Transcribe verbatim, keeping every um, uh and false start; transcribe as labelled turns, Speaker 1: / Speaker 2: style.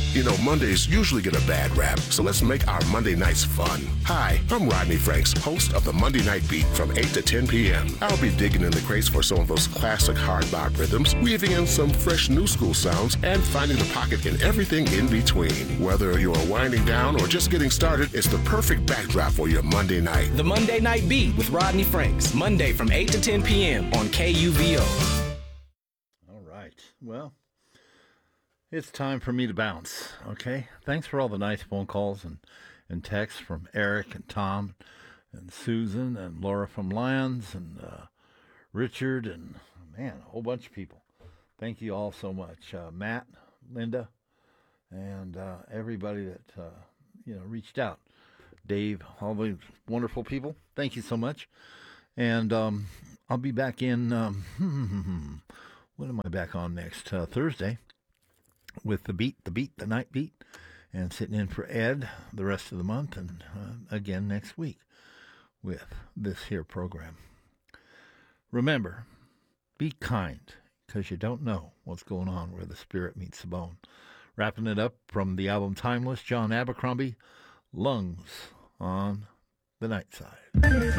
Speaker 1: You know, Mondays usually get a bad rap, so let's make our Monday nights fun. Hi, I'm Rodney Franks, host of the Monday Night Beat from eight to ten p.m. I'll be digging in the crates for some of those classic hard bop rhythms, weaving in some fresh new school sounds, and finding the pocket in everything in between. Whether you're winding down or just getting started, it's the perfect backdrop for your Monday night.
Speaker 2: The Monday Night Beat with Rodney Franks, Monday from eight to ten p.m. on K U V O.
Speaker 3: All right. Well, it's time for me to bounce, okay? Thanks for all the nice phone calls and, and texts from Eric and Tom and Susan and Laura from Lyons and uh, Richard and, man, a whole bunch of people. Thank you all so much. Uh, Matt, Linda, and uh, everybody that, uh, you know, reached out. Dave, all these wonderful people. Thank you so much. And um, I'll be back in, um, what am I back on next? Uh, Thursday. With the beat, the beat, the night beat, and sitting in for Ed the rest of the month, and uh, again next week with this here program. Remember, be kind, because you don't know what's going on where the spirit meets the bone. Wrapping it up from the album Timeless, John Abercrombie, Lungs on the Night Side.